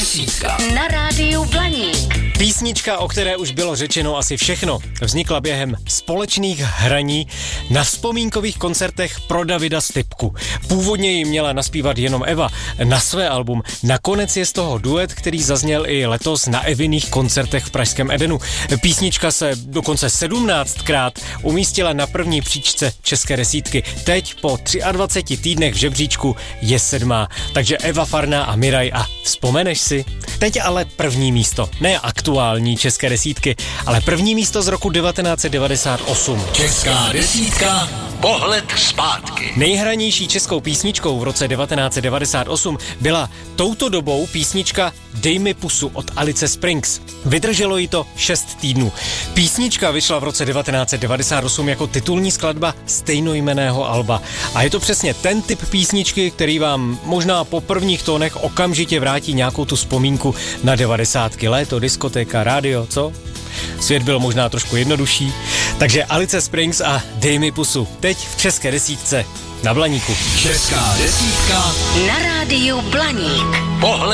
desítka na rádiu Blaník. Písnička, o které už bylo řečeno asi všechno, vznikla během společných hraní na vzpomínkových koncertech pro Davida Stypku. Původně ji měla naspívat jenom Eva na své album. Nakonec je z toho duet, který zazněl i letos na Eviných koncertech v pražském Edenu. Písnička se dokonce 17krát umístila na první příčce české desítky. Teď po 23 týdnech v žebříčku je 7. Takže Eva Farná a Miraj a vzpomeneš si? Teď ale první místo. Ne aktuální české desítky, ale první místo z roku 1998. Česká desítka, pohled zpátky. Nejhranější českou písničkou v roce 1998 byla touto dobou písnička Dej mi pusu od Alice Springs. Vydrželo jí to 6 týdnů. Písnička vyšla v roce 1998 jako titulní skladba stejnojmenného alba. A je to přesně ten typ písničky, který vám možná po prvních tónech okamžitě vrátí nějakou tu vzpomínku na 90. Léto, diskotéka, rádio, co? Svět byl možná trošku jednodušší. Takže Alice Springs a Dej mi pusu. Teď v české desítce na Blaníku. Česká desítka Na rádiu Blaník. pohled